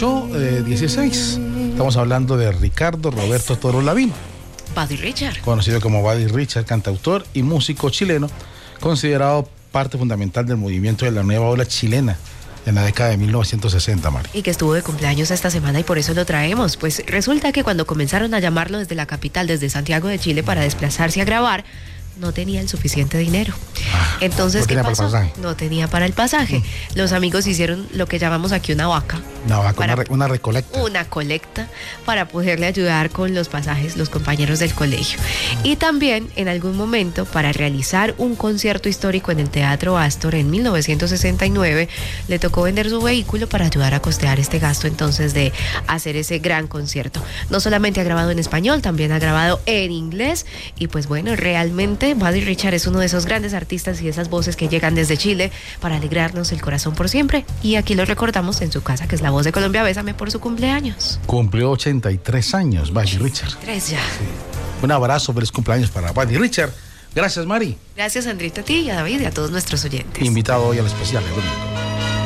16. Estamos hablando de Ricardo Roberto Toro Lavín, Buddy Richard, conocido como Buddy Richard, cantautor y músico chileno, considerado parte fundamental del movimiento de la nueva ola chilena en la década de 1960, Mari. y que estuvo de cumpleaños esta semana y por eso lo traemos. Pues resulta que cuando comenzaron a llamarlo desde la capital, desde Santiago de Chile, para desplazarse a grabar, no tenía el suficiente dinero. Entonces, ¿qué pasó? No tenía para el pasaje. Los amigos hicieron lo que llamamos aquí una vaca. Una recolecta. Una colecta para poderle ayudar con los pasajes los compañeros del colegio. Y también, en algún momento, para realizar un concierto histórico en el Teatro Astor en 1969, le tocó vender su vehículo para ayudar a costear este gasto entonces de hacer ese gran concierto. No solamente ha grabado en español, también ha grabado en inglés. Y pues bueno, realmente Buddy Richard es uno de esos grandes artistas y esas voces que llegan desde Chile para alegrarnos el corazón por siempre. Y aquí lo recordamos en su casa, que es La Voz de Colombia. Bésame por su cumpleaños. Cumplió 83 años, Buddy Richard. 3 ya. Sí. Un abrazo, feliz cumpleaños para Buddy Richard. Gracias, Mari. Gracias, Andrita, a ti y a David y a todos nuestros oyentes. Invitado hoy al especial, el domingo.